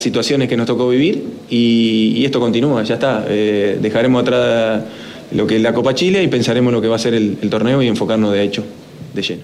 situaciones que nos tocó vivir y esto continúa, ya está. Dejaremos atrás lo que es la Copa Chile y pensaremos lo que va a ser el torneo y enfocarnos de hecho, de lleno.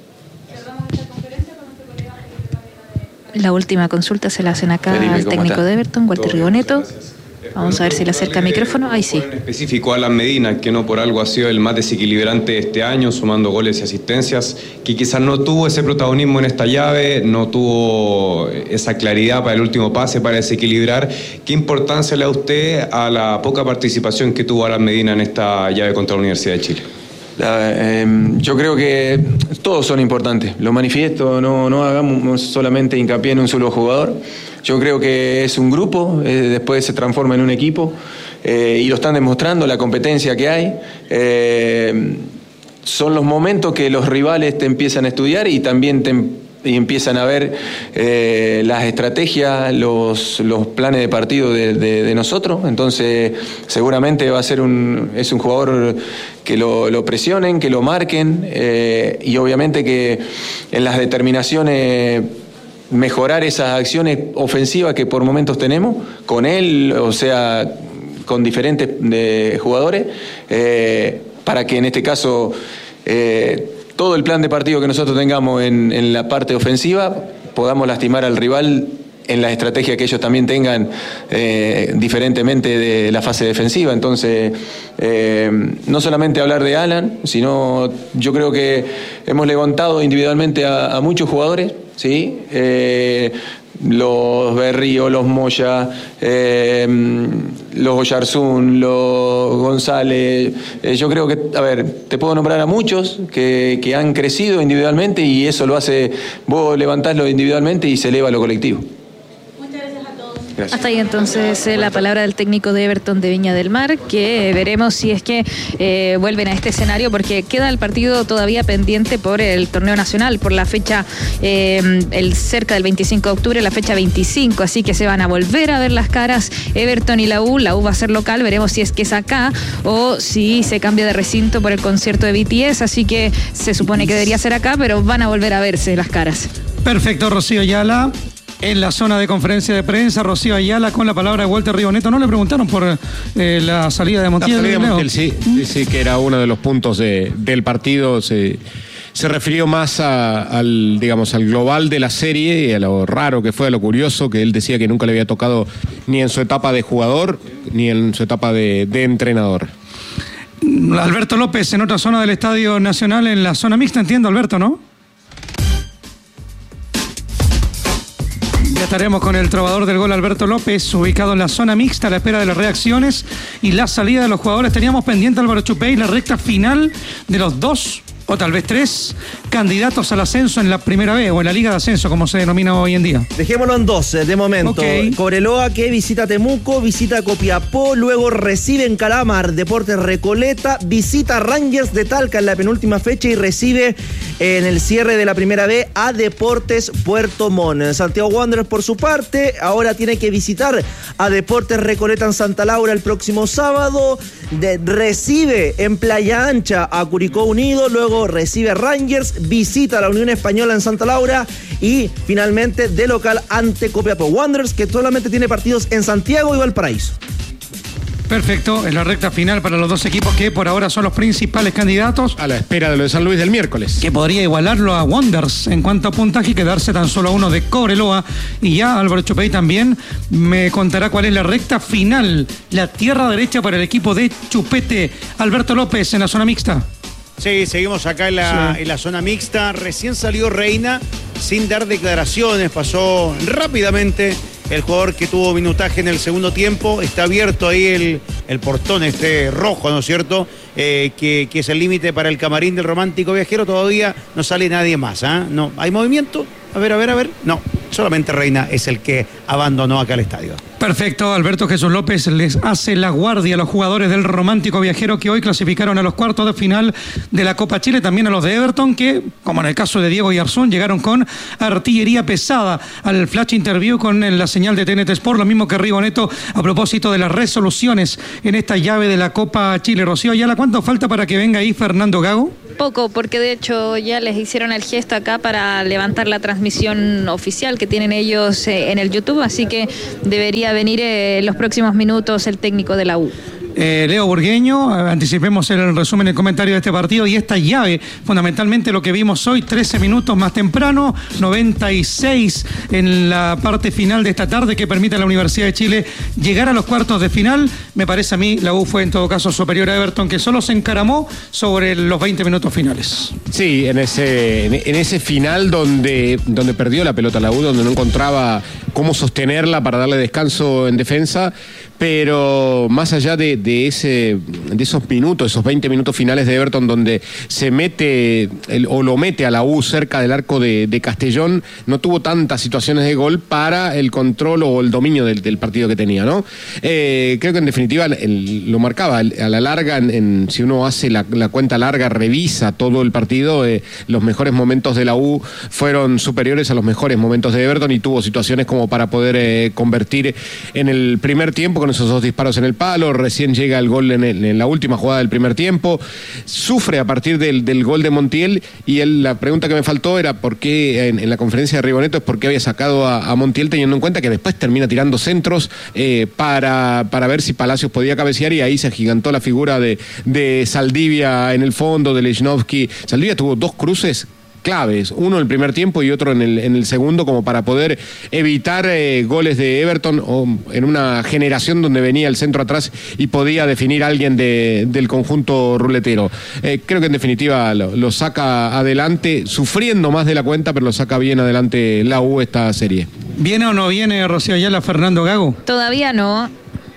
La última consulta se la hacen acá Felipe, al técnico de Everton, Walter Rigoneto. Vamos a ver si le acerca el micrófono. Ahí sí. En específico Alan Medina, que no por algo ha sido el más desequilibrante de este año, sumando goles y asistencias, que quizás no tuvo ese protagonismo en esta llave, no tuvo esa claridad para el último pase, para desequilibrar. ¿Qué importancia le da usted a la poca participación que tuvo Alan Medina en esta llave contra la Universidad de Chile? Yo creo que todos son importantes, lo manifiesto, no hagamos solamente hincapié en un solo jugador. Yo creo que es un grupo, después se transforma en un equipo y lo están demostrando, la competencia que hay. Son los momentos que los rivales te empiezan a estudiar y también y empiezan a ver las estrategias, los planes de partido de nosotros. Entonces seguramente va a ser es un jugador que lo presionen, que lo marquen y obviamente que en las determinaciones mejorar esas acciones ofensivas que por momentos tenemos con él, o sea, con diferentes jugadores, para que en este caso todo el plan de partido que nosotros tengamos en la parte ofensiva podamos lastimar al rival en la estrategia que ellos también tengan diferentemente de la fase defensiva. Entonces, no solamente hablar de Alan, sino yo creo que hemos levantado individualmente a muchos jugadores, ¿sí? Los Berrío, los Moya, los Oyarzún, los González. Yo creo que, a ver, te puedo nombrar a muchos que han crecido individualmente y eso lo hace, vos levantáslo individualmente y se eleva lo colectivo. Gracias. Hasta ahí entonces la palabra del técnico de Everton de Viña del Mar, que veremos si es que vuelven a este escenario, porque queda el partido todavía pendiente por el torneo nacional, por la fecha cerca del 25 de octubre, la fecha 25, así que se van a volver a ver las caras Everton y la U va a ser local, veremos si es que es acá o si se cambia de recinto por el concierto de BTS, así que se supone que debería ser acá, pero van a volver a verse las caras. Perfecto, Rocío Ayala. En la zona de conferencia de prensa, Rocío Ayala con la palabra de Walter Rigoneto. ¿No le preguntaron por la salida de Montiel? La salida de Montiel, sí, que era uno de los puntos del partido. Se refirió más al global de la serie y a lo raro que fue, a lo curioso, que él decía que nunca le había tocado ni en su etapa de jugador ni en su etapa de entrenador. Alberto López en otra zona del Estadio Nacional, en la zona mixta, entiendo, Alberto, ¿no? Ya estaremos con el trovador del gol, Alberto López, ubicado en la zona mixta a la espera de las reacciones y la salida de los jugadores. Teníamos pendiente, Álvaro Chupey, la recta final de los 2 o tal vez 3 candidatos al ascenso en la primera B o en la Liga de Ascenso, como se denomina hoy en día. Dejémoslo en 12 de momento. Okay. Cobreloa, que visita Temuco, visita Copiapó, luego recibe en Calamar Deportes Recoleta, visita Rangers de Talca en la penúltima fecha y recibe en el cierre de la primera B a Deportes Puerto Montt. Santiago Wanderers, por su parte, ahora tiene que visitar a Deportes Recoleta en Santa Laura el próximo sábado, recibe en Playa Ancha a Curicó Unido, luego recibe a Rangers, visita a la Unión Española en Santa Laura y finalmente de local ante Copiapó. Wanderers, que solamente tiene partidos en Santiago y Valparaíso. Perfecto, es la recta final para los dos equipos que por ahora son los principales candidatos. A la espera de lo de San Luis del miércoles. Que podría igualarlo a Wanderers en cuanto a puntaje y quedarse tan solo a uno de Cobreloa. Y ya Álvaro Chupey también me contará cuál es la recta final, la tierra derecha para el equipo de Chupete. Alberto López en la zona mixta. Sí, seguimos acá en la zona mixta. Recién salió Reina sin dar declaraciones, pasó rápidamente el jugador que tuvo minutaje en el segundo tiempo. Está abierto ahí el portón rojo, ¿no es cierto? Que es el límite para el camarín del Romántico Viajero. Todavía no sale nadie más, ¿eh? No, ¿hay movimiento? A ver. No, solamente Reina es el que abandonó acá el estadio. Perfecto, Alberto Jesús López les hace la guardia a los jugadores del Romántico Viajero que hoy clasificaron a los cuartos de final de la Copa Chile, también a los de Everton que, como en el caso de Diego Oyarzún, llegaron con artillería pesada al flash interview con la señal de TNT Sport, lo mismo que Rigoneto a propósito de las resoluciones en esta llave de la Copa Chile. Rocío Ayala, ¿cuánto falta para que venga ahí Fernando Gago? poco, porque de hecho ya les hicieron el gesto acá para levantar la transmisión oficial que tienen ellos en el YouTube, así que debería venir en los próximos minutos el técnico de la U. Leo Burgueño, anticipemos el resumen, el comentario de este partido y esta llave, fundamentalmente lo que vimos hoy, 13 minutos más temprano, 96 en la parte final de esta tarde que permite a la Universidad de Chile llegar a los cuartos de final. Me parece a mí, la U fue en todo caso superior a Everton, que solo se encaramó sobre los 20 minutos finales. Sí, en ese final donde perdió la pelota la U, donde no encontraba cómo sostenerla para darle descanso en defensa, pero más allá de esos minutos, esos 20 minutos finales de Everton donde se mete lo mete a la U cerca del arco de Castellón, no tuvo tantas situaciones de gol para el control o el dominio del partido que tenía, ¿no? Creo que en definitiva lo marcaba a la larga, si uno hace la cuenta larga, revisa todo el partido, los mejores momentos de la U fueron superiores a los mejores momentos de Everton y tuvo situaciones como para poder convertir en el primer tiempo con esos 2 disparos en el palo. Recién llega el gol en la última jugada del primer tiempo, sufre a partir del gol de Montiel y la pregunta que me faltó era por qué en la conferencia de Riboneto es por qué había sacado a Montiel, teniendo en cuenta que después termina tirando centros para ver si Palacios podía cabecear, y ahí se agigantó la figura de Saldivia en el fondo, de Lechnowsky. Saldivia tuvo 2 cruces claves, uno en el primer tiempo y otro en el segundo, como para poder evitar goles de Everton, o en una generación donde venía el centro atrás y podía definir a alguien del conjunto ruletero. Creo que en definitiva lo saca adelante, sufriendo más de la cuenta, pero lo saca bien adelante la U esta serie. ¿Viene o no viene Rocío Ayala, Fernando Gago? Todavía no.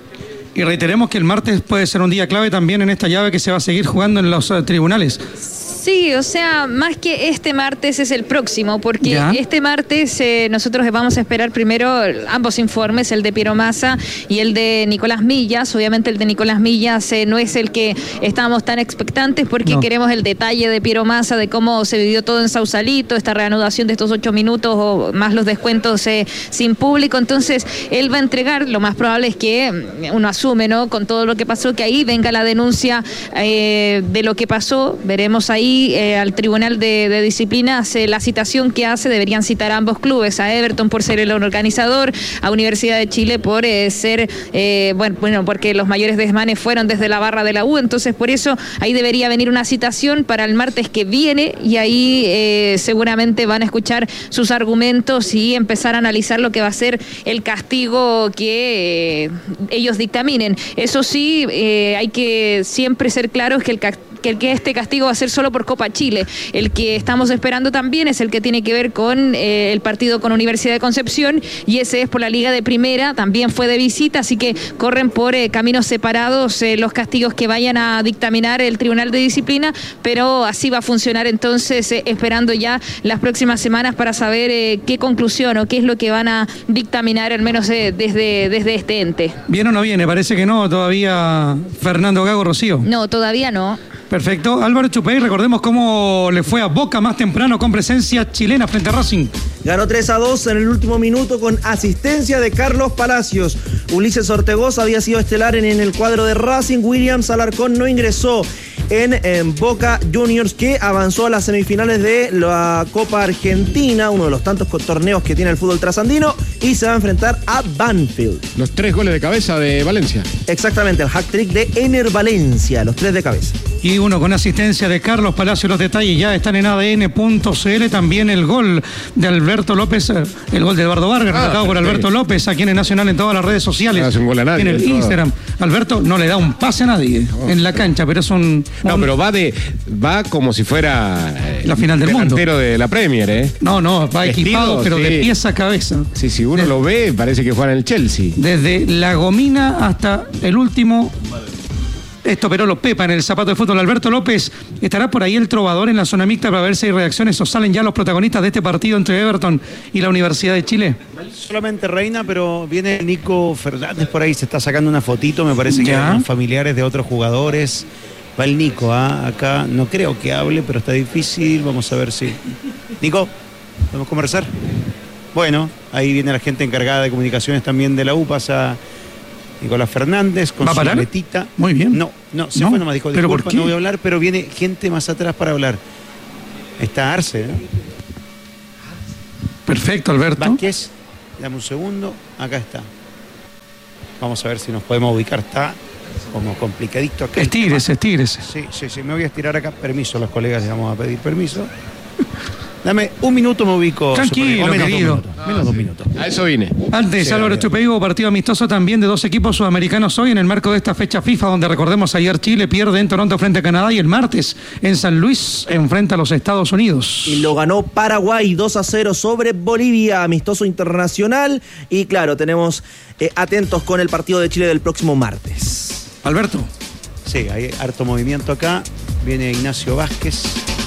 Y reiteremos que el martes puede ser un día clave también en esta llave que se va a seguir jugando en los tribunales. Sí, o sea, más que este martes es el próximo, porque ¿ya? Este martes nosotros vamos a esperar primero ambos informes, el de Piero Massa y el de Nicolás Millas. Obviamente el de Nicolás Millas no es el que estábamos tan expectantes, porque queremos el detalle de Piero Massa, de cómo se vivió todo en Sausalito, esta reanudación de estos 8 minutos o más los descuentos sin público. Entonces él va a entregar, lo más probable es que uno asume, ¿no?, con todo lo que pasó, que ahí venga la denuncia de lo que pasó. Veremos ahí al Tribunal de Disciplina la citación que hace. Deberían citar a ambos clubes, a Everton por ser el organizador, a Universidad de Chile por ser, bueno, porque los mayores desmanes fueron desde la barra de la U. Entonces por eso ahí debería venir una citación para el martes que viene, y ahí seguramente van a escuchar sus argumentos y empezar a analizar lo que va a ser el castigo que ellos dictaminen. Eso sí, hay que siempre ser claros que este castigo va a ser solo por Copa Chile. El que estamos esperando también es el que tiene que ver con el partido con Universidad de Concepción, y ese es por la Liga de Primera, también fue de visita, así que corren por caminos separados los castigos que vayan a dictaminar el Tribunal de Disciplina, pero así va a funcionar entonces, esperando ya las próximas semanas para saber qué conclusión o qué es lo que van a dictaminar, al menos desde este ente. ¿Viene o no viene? Parece que no, todavía Fernando Gago, Rocío. No, todavía no. Perfecto. Álvaro Chupey, recordemos cómo le fue a Boca más temprano con presencia chilena frente a Racing. Ganó 3-2 en el último minuto con asistencia de Carlos Palacios. Ulises Ortegoza había sido estelar en el cuadro de Racing. Williams Alarcón no ingresó en Boca Juniors, que avanzó a las semifinales de la Copa Argentina, uno de los tantos torneos que tiene el fútbol trasandino, y se va a enfrentar a Banfield. Los 3 goles de cabeza de Valencia. Exactamente, el hat-trick de Ener Valencia, los 3 de cabeza. Y uno con asistencia de Carlos Palacios. Los detalles ya están en ADN.cl. También el gol de Alberto López, el gol de Eduardo Vargas, relatado por Alberto López, aquí en el Nacional, en todas las redes sociales. No hace un gol a nadie, en el Instagram. Alberto no le da un pase a nadie en la cancha, pero es un... No, pero va como si fuera la final del mundo. Delantero de la Premier, ¿eh? No, va equipado, pero de pies a cabeza. Sí, si uno lo ve, parece que juega en el Chelsea. Desde la gomina hasta el último estoperolo Pepa en el zapato de fútbol. Alberto López, ¿estará por ahí el trovador en la zona mixta para ver si hay reacciones o salen ya los protagonistas de este partido entre Everton y la Universidad de Chile? Solamente Reina, pero viene Nico Fernández por ahí, se está sacando una fotito, me parece que hay familiares de otros jugadores. Va el Nico, acá no creo que hable, pero está difícil, vamos a ver si... Nico, ¿podemos conversar? Bueno, ahí viene la gente encargada de comunicaciones también de la U, pasa Nicolás Fernández con su maletita. Muy bien. No, se fue, nomás dijo, disculpa, no voy a hablar, pero viene gente más atrás para hablar. Está Arce, ¿no? Perfecto, Alberto. Vázquez, dame un segundo, acá está. Vamos a ver si nos podemos ubicar, está como complicadito acá. Estírese. Sí, me voy a estirar acá. Permiso, los colegas les vamos a pedir permiso. Dame un minuto, me ubico. Tranquilo, querido. Menos 2 minutos. A eso vine. Antes, Sí, Álvaro Chupeigo, partido amistoso también de 2 equipos sudamericanos hoy en el marco de esta fecha FIFA, donde recordemos ayer Chile pierde en Toronto frente a Canadá y el martes en San Luis enfrenta a los Estados Unidos. Y lo ganó Paraguay 2-0 sobre Bolivia, amistoso internacional. Y claro, tenemos atentos con el partido de Chile del próximo martes. Alberto. Sí, hay harto movimiento acá. Viene Ignacio Vázquez.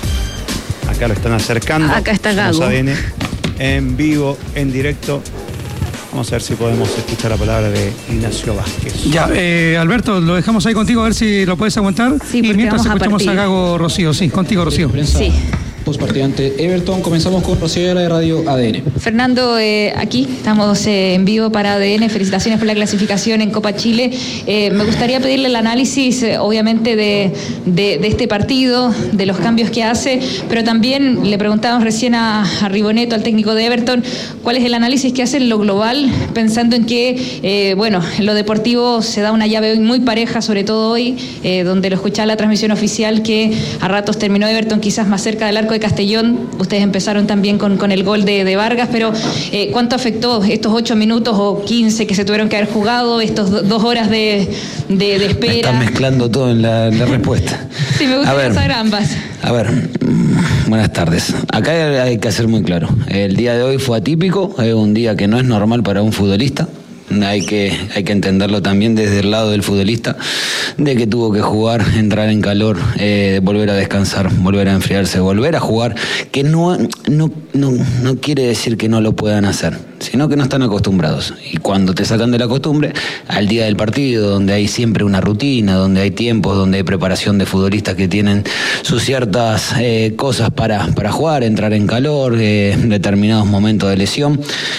Acá lo están acercando. Acá está Gago. Vamos a ADN en vivo, en directo. Vamos a ver si podemos escuchar la palabra de Ignacio Vázquez. Ya, Alberto, lo dejamos ahí contigo a ver si lo puedes aguantar. Sí, y mientras escuchamos a Gago Rocío. Sí, contigo, Rocío. Sí. Postpartido ante Everton. Comenzamos con Rocío de Radio ADN. Fernando, aquí estamos en vivo para ADN. Felicitaciones por la clasificación en Copa Chile. Me gustaría pedirle el análisis, obviamente, de este partido, de los cambios que hace, pero también le preguntábamos recién a Riboneto, al técnico de Everton, cuál es el análisis que hace en lo global, pensando en que, en lo deportivo se da una llave muy pareja, sobre todo hoy, donde lo escuchaba la transmisión oficial, que a ratos terminó Everton quizás más cerca del arco de Castellón. Ustedes empezaron también con el gol de Vargas, pero ¿cuánto afectó estos 8 minutos o 15 que se tuvieron que haber jugado, estos 2 horas de espera? Estás mezclando todo en la respuesta. Sí, me gusta saber ambas. A ver, buenas tardes. Acá hay que ser muy claro. El día de hoy fue atípico, es un día que no es normal para un futbolista. Hay que entenderlo también desde el lado del futbolista, de que tuvo que jugar, entrar en calor, volver a descansar, volver a enfriarse, volver a jugar, que no quiere decir que no lo puedan hacer, sino que no están acostumbrados. Y cuando te sacan de la costumbre, al día del partido, donde hay siempre una rutina, donde hay tiempos, donde hay preparación de futbolistas que tienen sus ciertas cosas para jugar, entrar en calor, determinados momentos de lesión,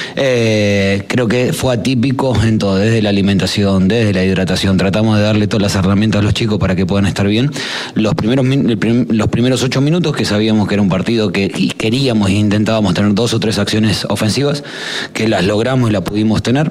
creo que fue atípico en todo, desde la alimentación, desde la hidratación. Tratamos de darle todas las herramientas a los chicos para que puedan estar bien. Los primeros 8 minutos, que sabíamos que era un partido que queríamos e intentábamos tener 2 o 3 acciones ofensivas, que las logramos y las pudimos tener.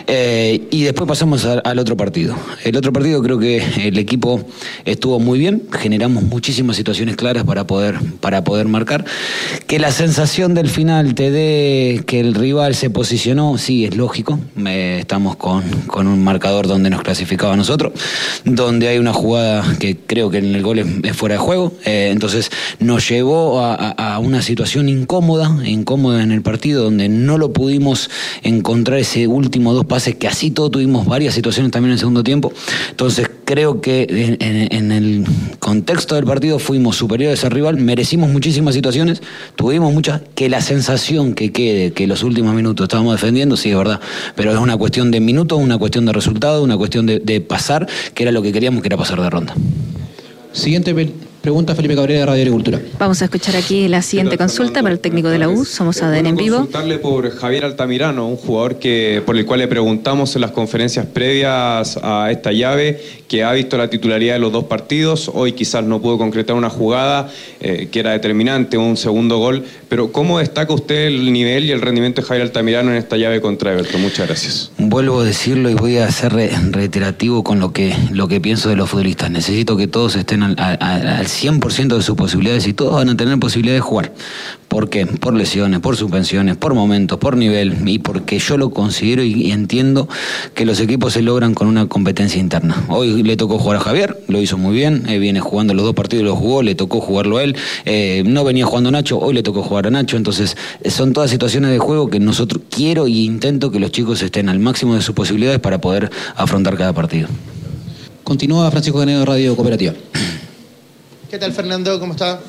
Y después pasamos al otro partido. El otro partido creo que el equipo estuvo muy bien, generamos muchísimas situaciones claras para poder marcar. Que la sensación del final te dé que el rival se posicionó, sí, es lógico. Estamos con un marcador donde nos clasificaba a nosotros, donde hay una jugada que creo que en el gol es fuera de juego, entonces nos llevó a una situación incómoda en el partido, donde no lo pudimos encontrar ese último 2 pases, que así todo tuvimos varias situaciones también en el segundo tiempo. Entonces creo que en el contexto del partido fuimos superiores al rival, merecimos muchísimas situaciones, tuvimos muchas, que la sensación que quede que los últimos minutos estábamos defendiendo, sí, es verdad, pero es una cuestión de minutos, una cuestión de resultado, una cuestión de pasar, que era lo que queríamos, que era pasar de ronda. Siguiente pregunta, Felipe Cabrera, Radio Agricultura. Vamos a escuchar aquí la siguiente consulta para el técnico de la U. Somos ADN en vivo. Consultarle por Javier Altamirano, un jugador por el cual le preguntamos en las conferencias previas a esta llave, que ha visto la titularidad de los 2 partidos. Hoy quizás no pudo concretar una jugada que era determinante, un segundo gol. Pero ¿cómo destaca usted el nivel y el rendimiento de Javier Altamirano en esta llave contra Everton? Muchas gracias. Vuelvo a decirlo y voy a ser reiterativo con lo que pienso de los futbolistas. Necesito que todos estén al 100% de sus posibilidades, y todos van a tener posibilidad de jugar. ¿Por qué? Por lesiones, por suspensiones, por momentos, por nivel, y porque yo lo considero y entiendo que los equipos se logran con una competencia interna. Hoy le tocó jugar a Javier, lo hizo muy bien, viene jugando los 2 partidos, lo jugó, le tocó jugarlo a él, no venía jugando Nacho, hoy le tocó jugar a Nacho. Entonces son todas situaciones de juego que nosotros quiero y intento que los chicos estén al máximo de sus posibilidades para poder afrontar cada partido. Continúa Francisco Canedo, Radio Cooperativa. ¿Qué tal, Fernando? ¿Cómo está?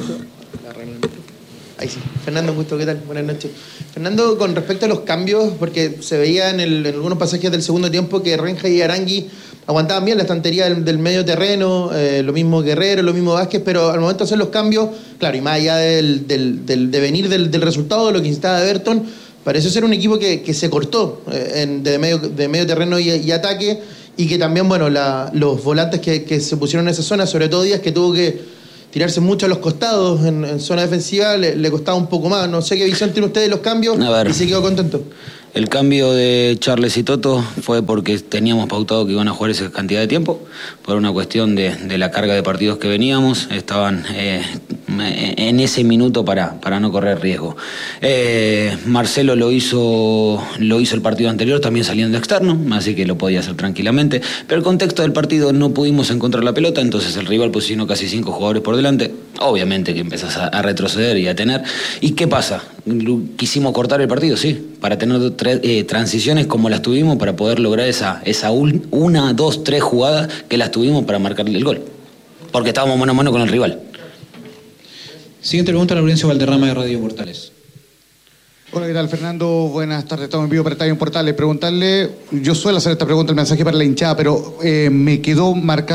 Ahí sí. Fernando, justo, ¿qué tal? Buenas noches. Fernando, con respecto a los cambios, porque se veía en algunos pasajes del segundo tiempo que Renja y Arangui aguantaban bien la estantería del medio terreno, lo mismo Guerrero, lo mismo Vázquez, pero al momento de hacer los cambios, claro, y más allá del devenir del resultado, de lo que necesitaba Everton, pareció ser un equipo que se cortó de medio terreno y ataque, y que también, bueno, los volantes que se pusieron en esa zona, sobre todo Díaz, que tuvo que tirarse mucho a los costados en zona defensiva, le costaba un poco más. No sé qué visión tiene usted de los cambios y se quedó contento. El cambio de Charles y Toto fue porque teníamos pautado que iban a jugar esa cantidad de tiempo, por una cuestión de la carga de partidos que veníamos, estaban en ese minuto para no correr riesgo. Marcelo lo hizo el partido anterior, también saliendo externo, así que lo podía hacer tranquilamente, pero el contexto del partido no pudimos encontrar la pelota, entonces el rival posicionó casi 5 jugadores por delante, obviamente que empezás a retroceder y a tener. ¿Y qué pasa? Quisimos cortar el partido, sí, para tener transiciones como las tuvimos, para poder lograr esa 1, 2, 3 jugadas que las tuvimos para marcarle el gol, porque estábamos mano a mano con el rival. Siguiente pregunta, Laurencio Valderrama de Radio Portales. Hola, ¿qué tal, Fernando? Buenas tardes, estamos en vivo para Estadio Portales. Preguntarle, yo suelo hacer esta pregunta, el mensaje para la hinchada, pero me quedó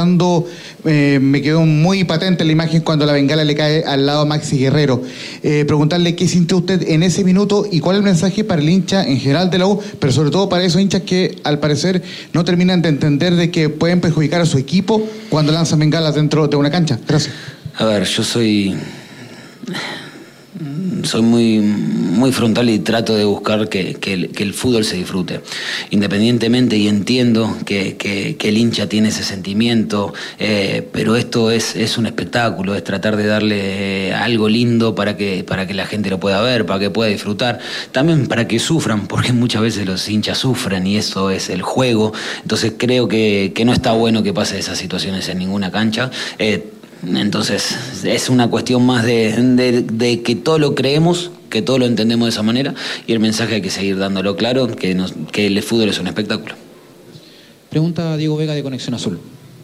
muy patente la imagen cuando la bengala le cae al lado a Maxi Guerrero. Preguntarle qué sintió usted en ese minuto y cuál es el mensaje para el hincha en general de la U, pero sobre todo para esos hinchas que al parecer no terminan de entender de que pueden perjudicar a su equipo cuando lanzan bengalas dentro de una cancha. Gracias. A ver, yo soy muy frontal y trato de buscar que el fútbol se disfrute independientemente, y entiendo que el hincha tiene ese sentimiento, pero esto es un espectáculo, es tratar de darle algo lindo para que la gente lo pueda ver, para que pueda disfrutar, también para que sufran, porque muchas veces los hinchas sufren y eso es el juego. Entonces creo que no está bueno que pase esas situaciones en ninguna cancha. Entonces es una cuestión más de que todo lo creemos, que todo lo entendemos de esa manera, y el mensaje hay que seguir dándolo claro, que el fútbol es un espectáculo. Pregunta Diego Vega de Conexión Azul.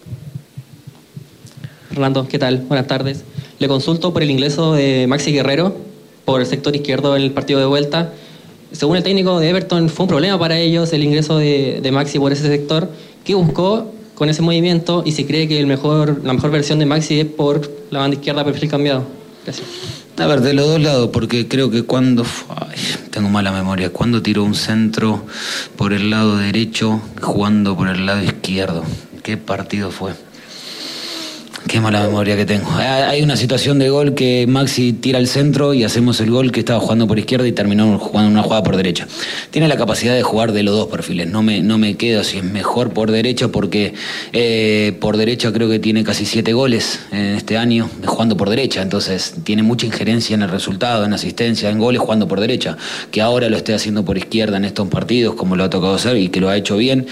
Fernando, ¿qué tal? Buenas tardes. Le consulto por el ingreso de Maxi Guerrero por el sector izquierdo en el partido de vuelta. Según el técnico de Everton, fue un problema para ellos el ingreso de Maxi por ese sector. ¿Qué buscó con ese movimiento, y si cree que la mejor versión de Maxi es por la banda izquierda, perfil cambiado? Gracias. A ver, de los dos lados, porque creo que tengo mala memoria, cuando tiró un centro por el lado derecho jugando por el lado izquierdo. ¿Qué partido fue? Qué mala memoria que tengo. Hay una situación de gol que Maxi tira al centro y hacemos el gol, que estaba jugando por izquierda y terminó jugando una jugada por derecha. Tiene la capacidad de jugar de los dos perfiles. No me quedo si es mejor por derecha, porque por derecha creo que tiene casi 7 goles en este año jugando por derecha. Entonces tiene mucha injerencia en el resultado, en asistencia, en goles jugando por derecha. Que ahora lo esté haciendo por izquierda en estos partidos, como lo ha tocado hacer y que lo ha hecho bien,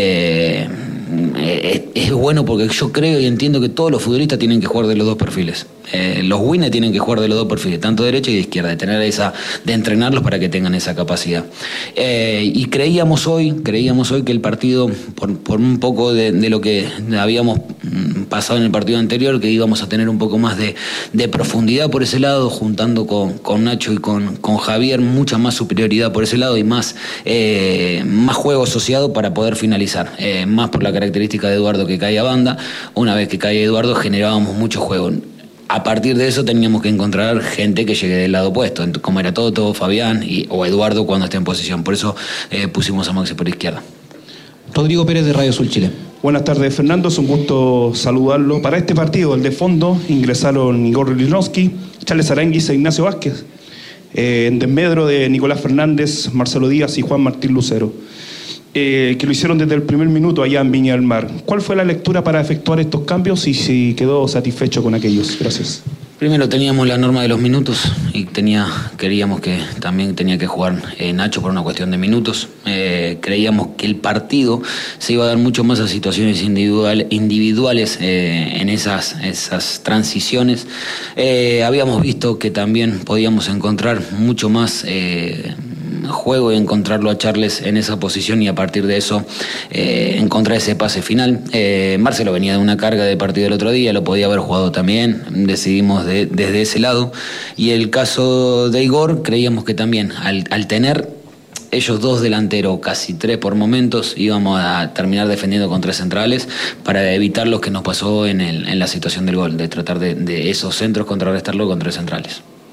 es bueno, porque yo creo y entiendo que todos los futbolistas tienen que jugar de los dos perfiles. Los winners tienen que jugar de los dos perfiles, tanto de derecha y de izquierda, de entrenarlos para que tengan esa capacidad. Y creíamos hoy que el partido, por un poco de lo que habíamos pasado en el partido anterior, que íbamos a tener un poco más de profundidad por ese lado, juntando con Nacho y con Javier, mucha más superioridad por ese lado y más juego asociado para poder finalizar, más por la característica de Eduardo, que cae a banda. Una vez que cae Eduardo generábamos mucho juego. A partir de eso teníamos que encontrar gente que llegue del lado opuesto, como era Toto, Fabián o Eduardo cuando esté en posición. Por eso pusimos a Maxi por izquierda. Rodrigo Pérez de Radio Azul Chile. Buenas tardes, Fernando, es un gusto saludarlo. Para este partido, el de fondo, ingresaron Igor Lichnowsky, Charles Aranguis e Ignacio Vázquez. En desmedro de Nicolás Fernández, Marcelo Díaz y Juan Martín Lucero, que lo hicieron desde el primer minuto allá en Viña del Mar. ¿Cuál fue la lectura para efectuar estos cambios y si quedó satisfecho con aquellos? Gracias. Primero teníamos la norma de los minutos y creíamos que también tenía que jugar Nacho por una cuestión de minutos. Creíamos que el partido se iba a dar mucho más a situaciones individuales en esas transiciones. Habíamos visto que también podíamos encontrar mucho más juego y encontrarlo a Charles en esa posición, y a partir de eso encontrar ese pase final. Marcelo venía de una carga de partido el otro día, lo podía haber jugado también, decidimos desde ese lado. Y el caso de Igor, creíamos que también al tener ellos dos delanteros, casi 3 por momentos, íbamos a terminar defendiendo con 3 centrales para evitar lo que nos pasó en la situación del gol, de tratar de esos centros contrarrestarlo con 3 centrales.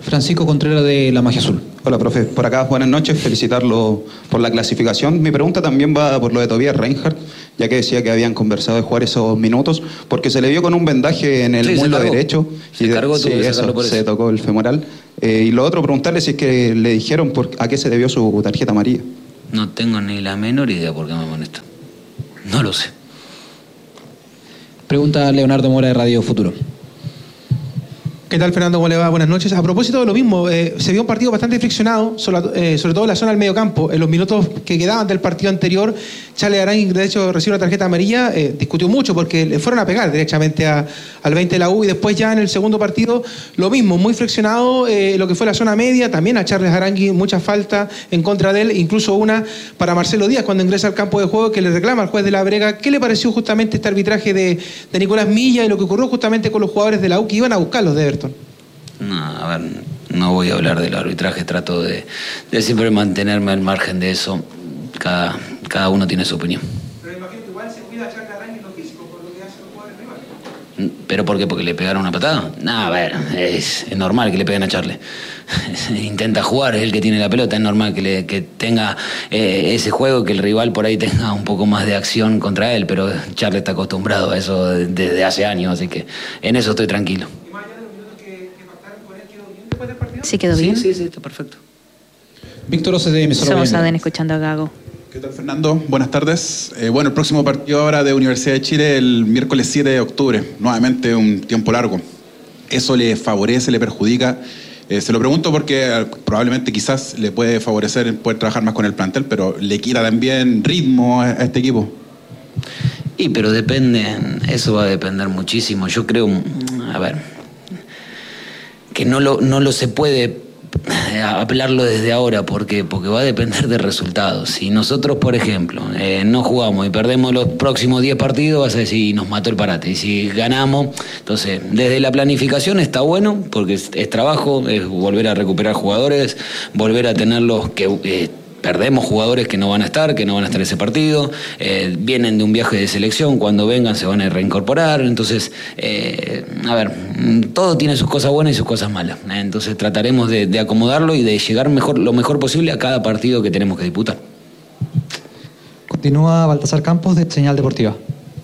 Francisco Contreras de La Magia Azul. Hola, profe. Por acá, buenas noches. Felicitarlo por la clasificación. Mi pregunta también va por lo de Tobias Reinhardt, ya que decía que habían conversado de jugar esos minutos, porque se le vio con un vendaje en el muslo derecho. Se tocó el femoral. Y lo otro, preguntarle si es que le dijeron a qué se debió su tarjeta amarilla. No tengo ni la menor idea por qué me amonesta. No lo sé. Pregunta Leonardo Mora de Radio Futuro. ¿Qué tal, Fernando? ¿Cómo le va? Buenas noches. A propósito de lo mismo, se vio un partido bastante friccionado, sobre todo en la zona del medio campo. En los minutos que quedaban del partido anterior, Charles Arangui, de hecho, recibió una tarjeta amarilla, discutió mucho porque le fueron a pegar directamente al 20 de la U, y después ya en el segundo partido, lo mismo, muy friccionado, lo que fue la zona media, también a Charles Arangui, mucha falta en contra de él, incluso una para Marcelo Díaz cuando ingresa al campo de juego, que le reclama al juez de la Brega. ¿Qué le pareció justamente este arbitraje de Nicolás Milla y lo que ocurrió justamente con los jugadores de la U que iban a buscarlos de Everton? No, a ver, no voy a hablar del arbitraje, trato de siempre mantenerme al margen de eso. Cada uno tiene su opinión. Pero imagino que igual se cuida a Charles Arangui en lo físico por lo que hacen los jugadores rivales. ¿Pero por qué? ¿Porque le pegaron una patada? No, a ver, es normal que le peguen a Charles. Intenta jugar, es el que tiene la pelota, es normal que tenga ese juego, que el rival por ahí tenga un poco más de acción contra él, pero Charles está acostumbrado a eso desde hace años, así que en eso estoy tranquilo. ¿Sí quedó bien? Sí, está perfecto. Víctor Ose de Emisora. Somos ADN escuchando a Gago. ¿Qué tal, Fernando? Buenas tardes. Bueno, el próximo partido ahora de Universidad de Chile el miércoles 7 de octubre. Nuevamente un tiempo largo. ¿Eso le favorece, le perjudica? Se lo pregunto porque probablemente quizás le puede favorecer poder trabajar más con el plantel, pero ¿le quita también ritmo a este equipo? Pero depende, eso va a depender muchísimo. Yo creo, a ver, que no lo se puede hablarlo desde ahora porque va a depender de resultados. Si nosotros, por ejemplo, no jugamos y perdemos los próximos 10 partidos, vas a decir, nos mató el parate. Y si ganamos, entonces, desde la planificación está bueno, porque es trabajo, es volver a recuperar jugadores, volver a tenerlos que... perdemos jugadores que no van a estar ese partido, vienen de un viaje de selección, cuando vengan se van a reincorporar, entonces, a ver, todo tiene sus cosas buenas y sus cosas malas, entonces trataremos de acomodarlo y de llegar lo mejor posible a cada partido que tenemos que disputar. Continúa Baltasar Campos de Señal Deportiva.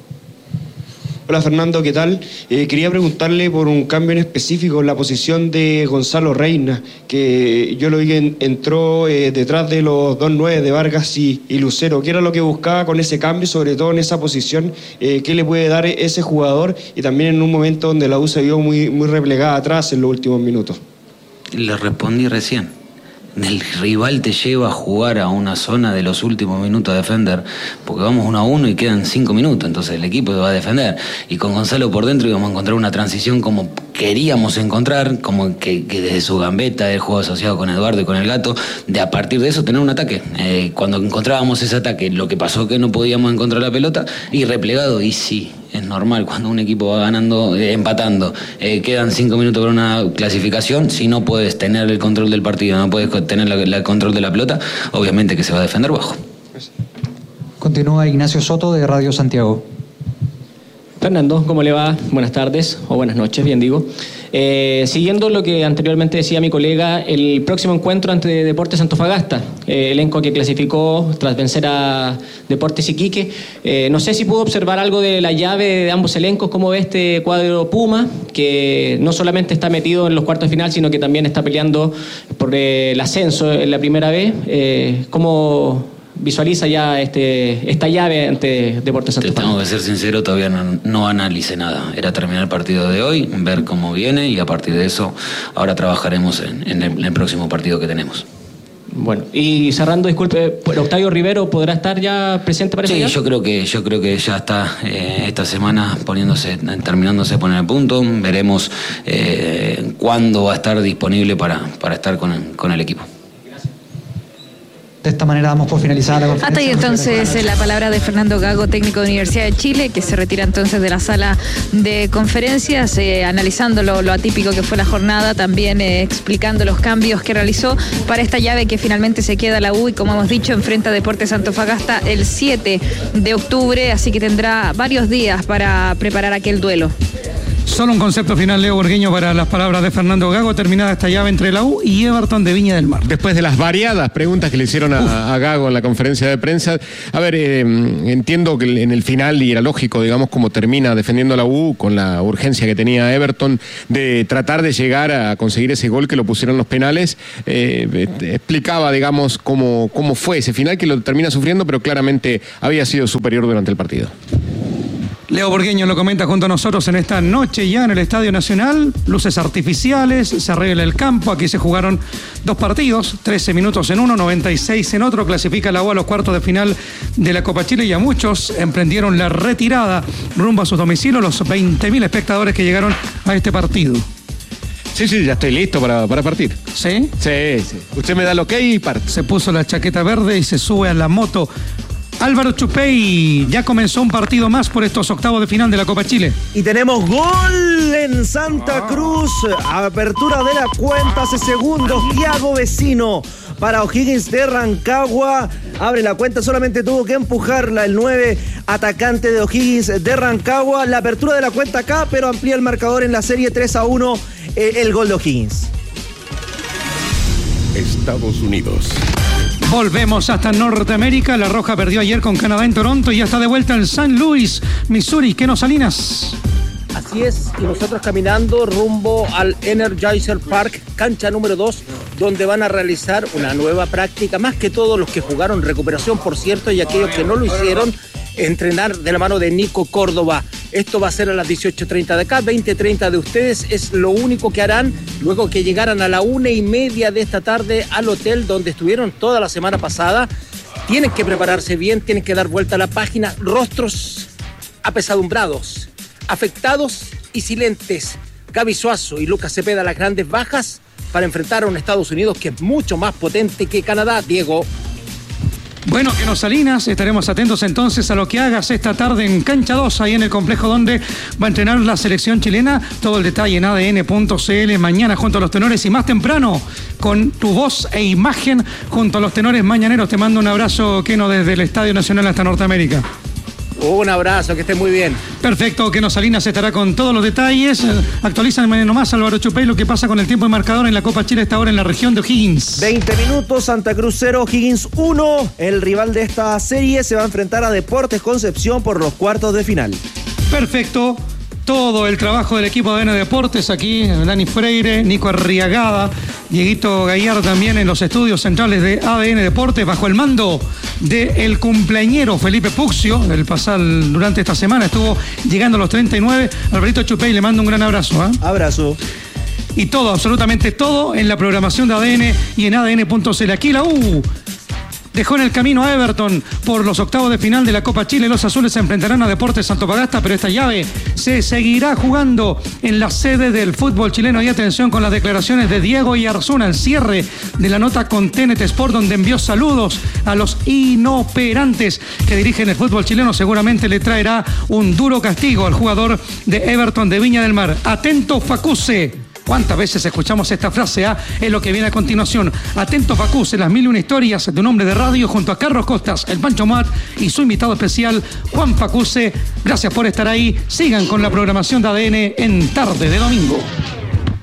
Hola Fernando, ¿qué tal? Quería preguntarle por un cambio en específico en la posición de Gonzalo Reina, que yo lo vi que entró detrás de los 2-9 de Vargas y Lucero. ¿Qué era lo que buscaba con ese cambio, sobre todo en esa posición? ¿Qué le puede dar ese jugador? Y también en un momento donde la U se vio muy replegada atrás en los últimos minutos. Le respondí recién. El rival te lleva a jugar a una zona de los últimos minutos a defender, porque vamos 1-1 y quedan 5 minutos, entonces el equipo va a defender, y con Gonzalo por dentro íbamos a encontrar una transición como queríamos encontrar, como que desde su gambeta, el juego asociado con Eduardo y con el Gato, de a partir de eso tener un ataque. Cuando encontrábamos ese ataque, lo que pasó que no podíamos encontrar la pelota, y replegado, y sí, es normal cuando un equipo va ganando, empatando, quedan 5 minutos para una clasificación, si no puedes tener el control del partido, no puedes tener el control de la pelota, obviamente que se va a defender bajo. Continúa Ignacio Soto de Radio Santiago. Fernando, ¿cómo le va? Buenas tardes, o buenas noches, bien digo. Siguiendo lo que anteriormente decía mi colega, el próximo encuentro ante Deportes Antofagasta, elenco que clasificó tras vencer a Deportes Iquique. No sé si pudo observar algo de la llave de ambos elencos, cómo ve este cuadro Puma, que no solamente está metido en los cuartos de final, sino que también está peleando por el ascenso en la primera vez. ¿Cómo visualiza ya esta llave ante Deportes Antofagasta? Tengo que ser sincero, todavía no analicé nada. Era terminar el partido de hoy, ver cómo viene, y a partir de eso ahora trabajaremos en el próximo partido que tenemos. Bueno, y cerrando, disculpe, ¿Octavio Rivero podrá estar ya presente para Sí, yo creo que ya está esta semana terminándose de poner el punto. Veremos cuándo va a estar disponible para estar con el equipo. De esta manera damos por finalizada la conferencia. Hasta ahí entonces la palabra de Fernando Gago, técnico de Universidad de Chile, que se retira entonces de la sala de conferencias, analizando lo atípico que fue la jornada, también explicando los cambios que realizó para esta llave que finalmente se queda la U, y como hemos dicho, enfrenta a Deportes Antofagasta el 7 de octubre, así que tendrá varios días para preparar aquel duelo. Solo un concepto final, Leo Burgueño, para las palabras de Fernando Gago, terminada esta llave entre la U y Everton de Viña del Mar. Después de las variadas preguntas que le hicieron a Gago en la conferencia de prensa, a ver, entiendo que en el final, y era lógico, digamos, como termina defendiendo la U, con la urgencia que tenía Everton de tratar de llegar a conseguir ese gol que lo pusieron los penales, explicaba, digamos, cómo fue ese final, que lo termina sufriendo, pero claramente había sido superior durante el partido. Leo Burgueño lo comenta junto a nosotros en esta noche ya en el Estadio Nacional. Luces artificiales, se arregla el campo. Aquí se jugaron 2 partidos, 13 minutos en uno, 96 en otro. Clasifica la U a los cuartos de final de la Copa Chile y a muchos emprendieron la retirada rumbo a sus domicilios, los 20.000 espectadores que llegaron a este partido. Sí, ya estoy listo para partir. ¿Sí? Sí. Usted me da el ok y parte. Se puso la chaqueta verde y se sube a la moto. Álvaro Chupey, ya comenzó un partido más por estos octavos de final de la Copa Chile. Y tenemos gol en Santa Cruz. Apertura de la cuenta hace segundos. Thiago Vecino para O'Higgins de Rancagua. Abre la cuenta, solamente tuvo que empujarla el 9 atacante de O'Higgins de Rancagua. La apertura de la cuenta acá, pero amplía el marcador en la serie 3-1. El gol de O'Higgins. Estados Unidos. Volvemos hasta Norteamérica. La Roja perdió ayer con Canadá en Toronto y ya está de vuelta en St. Louis, Missouri. ¿Qué nos Salinas? Así es, y nosotros caminando rumbo al Energizer Park, cancha número 2, donde van a realizar una nueva práctica, más que todos los que jugaron recuperación, por cierto, y aquellos que no lo hicieron, entrenar de la mano de Nico Córdoba. Esto va a ser a las 18:30 de acá, 20:30 de ustedes, es lo único que harán luego que llegaran a la 1:30 de esta tarde al hotel donde estuvieron toda la semana pasada. Tienen que prepararse bien, tienen que dar vuelta a la página, rostros apesadumbrados, afectados y silentes. Gaby Suazo y Lucas Cepeda, las grandes bajas para enfrentar a un Estados Unidos que es mucho más potente que Canadá, Diego. Bueno, que nos Salinas, estaremos atentos entonces a lo que hagas esta tarde en Cancha 2, ahí en el complejo donde va a entrenar la selección chilena. Todo el detalle en adn.cl mañana junto a los tenores y más temprano con tu voz e imagen junto a los tenores mañaneros. Te mando un abrazo, Keno, desde el Estadio Nacional hasta Norteamérica. Un abrazo, que estés muy bien. Perfecto, Keno Salinas estará con todos los detalles. Actualízame nomás, Álvaro Chupey, lo que pasa con el tiempo de marcador en la Copa Chile esta hora en la región de O'Higgins. 20 minutos, Santa Cruz 0, O'Higgins 1. El rival de esta serie se va a enfrentar a Deportes Concepción por los cuartos de final. Perfecto. Todo el trabajo del equipo de ADN Deportes aquí, Dani Freire, Nico Arriagada, Dieguito Gallar también en los estudios centrales de ADN Deportes, bajo el mando del cumpleañero Felipe Puccio, durante esta semana estuvo llegando a los 39. Alvarito Chupey, le mando un gran abrazo. Abrazo. Y todo, absolutamente todo, en la programación de ADN y en ADN.cl. Aquí la U dejó en el camino a Everton por los octavos de final de la Copa Chile. Los azules se enfrentarán a Deportes Antofagasta, pero esta llave se seguirá jugando en la sede del fútbol chileno. Y atención con las declaraciones de Diego Yarzuna, el cierre de la nota con TNT Sport, donde envió saludos a los inoperantes que dirigen el fútbol chileno. Seguramente le traerá un duro castigo al jugador de Everton de Viña del Mar. Atento, Facuse. ¿Cuántas veces escuchamos esta frase? Es lo que viene a continuación. Atento, Facuse, las 1001 historias de un hombre de radio junto a Carlos Costas, el Pancho Mat y su invitado especial, Juan Facuse. Gracias por estar ahí. Sigan con la programación de ADN en Tarde de Domingo.